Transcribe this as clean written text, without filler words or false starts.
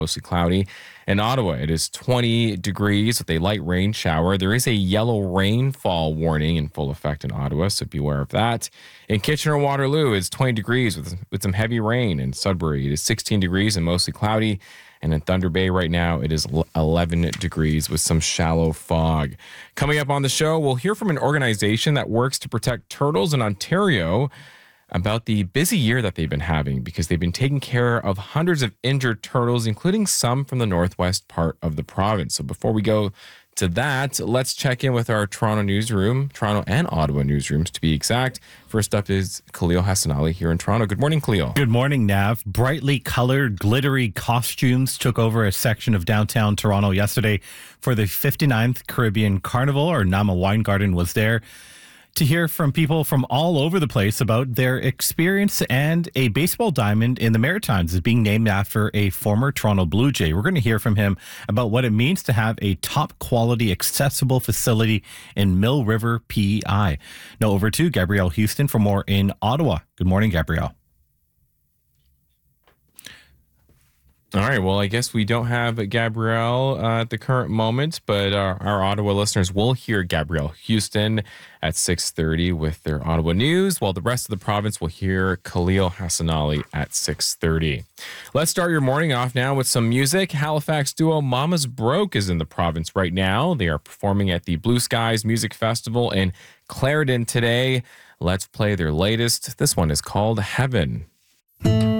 mostly cloudy. In Ottawa, it is 20 degrees with a light rain shower. There is a yellow rainfall warning in full effect in Ottawa, so beware of that. In Kitchener-Waterloo, it's 20 degrees with some heavy rain. In Sudbury, it is 16 degrees and mostly cloudy. And in Thunder Bay right now, it is 11 degrees with some shallow fog. Coming up on the show, we'll hear from an organization that works to protect turtles in Ontario about the busy year that they've been having because they've been taking care of hundreds of injured turtles, including some from the northwest part of the province. So before we go to that, let's check in with our Toronto newsroom, Toronto and Ottawa newsrooms to be exact. First up is Khalil Hassanali here in Toronto. Good morning, Khalil. Good morning, Nav. Brightly colored, glittery costumes took over a section of downtown Toronto yesterday for the 59th Caribbean Carnival, or Nama Wine Garden was there to hear from people from all over the place about their experience, and a baseball diamond in the Maritimes is being named after a former Toronto Blue Jay. We're going to hear from him about what it means to have a top quality, accessible facility in Mill River, PEI. Now over to Gabrielle Houston for more in Ottawa. Good morning, Gabrielle. All right. Well, I guess we don't have Gabrielle at the current moment, but our Ottawa listeners will hear Gabrielle Houston at 6:30 with their Ottawa news, while the rest of the province will hear Khalil Hassanali at 6:30. Let's start your morning off now with some music. Halifax duo Mama's Broke is in the province right now. They are performing at the Blue Skies Music Festival in Clarendon today. Let's play their latest. This one is called Heaven.